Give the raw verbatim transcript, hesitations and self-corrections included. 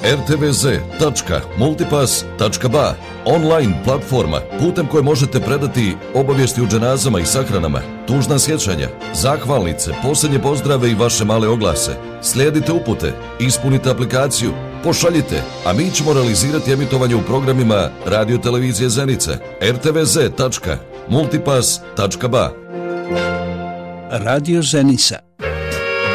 er te ve ze tačka multipass tačka ba, online platforma putem koje možete predati obavijesti u dženazama i sahranama, tužna sjećanja, zahvalnice, posljednje pozdrave i vaše male oglase. Slijedite upute, ispunite aplikaciju, pošaljite, a mi ćemo realizirati emitovanje u programima Radio Televizije Zenica. er te ve ze tačka multipass tačka ba. Radio Zenica.